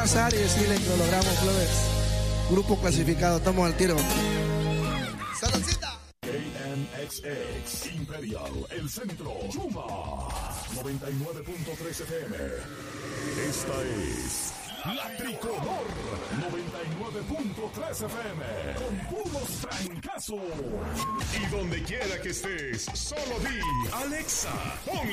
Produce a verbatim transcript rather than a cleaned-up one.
pasar y decirles que lo logramos, plebes. Grupo clasificado, estamos al tiro. ¡Saloncita! K M X X Imperial, el centro, Chuma, noventa y nueve punto tres F M. Esta es La Tricolor, noventa y nueve punto tres F M, con puros trancazos. Y donde quiera que estés, solo di, Alexa, pon